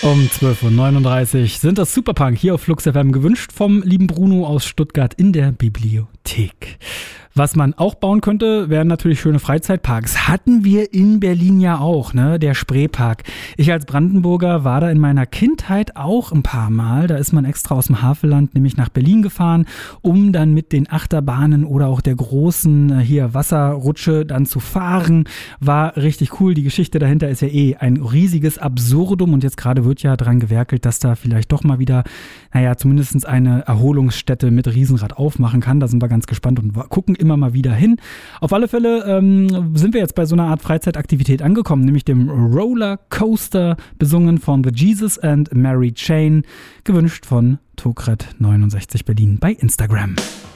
Um 12.39 Uhr sind das Superpunk hier auf Flux FM, gewünscht vom lieben Bruno aus Stuttgart in der Bibliothek. Was man auch bauen könnte, wären natürlich schöne Freizeitparks. Hatten wir in Berlin ja auch, ne? Der Spreepark. Ich als Brandenburger war da in meiner Kindheit auch ein paar Mal. Da ist man extra aus dem Havelland nämlich nach Berlin gefahren, um dann mit den Achterbahnen oder auch der großen hier Wasserrutsche dann zu fahren. War richtig cool. Die Geschichte dahinter ist ja ein riesiges Absurdum und jetzt gerade wird ja dran gewerkelt, dass da vielleicht doch mal wieder, zumindest eine Erholungsstätte mit Riesenrad aufmachen kann. Da sind wir ganz gespannt und gucken immer mal wieder hin. Auf alle Fälle sind wir jetzt bei so einer Art Freizeitaktivität angekommen, nämlich dem Rollercoaster, besungen von The Jesus and Mary Chain, gewünscht von Tokret69 Berlin bei Instagram.